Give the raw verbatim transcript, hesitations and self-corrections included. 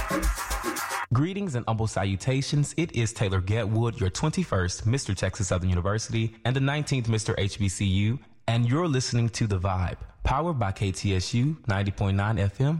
Greetings and humble salutations. It is Taylor Getwood, your twenty-first Mister Texas Southern University and the nineteenth Mister H B C U, and you're listening to The Vibe, powered by K T S U ninety point nine F M,